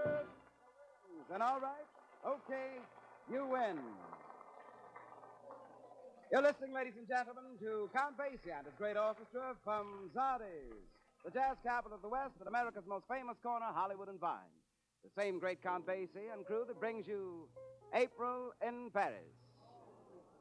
And all right, okay, you win. You're listening, ladies and gentlemen, to Count Basie and his great orchestra from Zardes, the jazz capital of the West and America's most famous corner, Hollywood and Vine. The same great Count Basie and crew that brings you April in Paris.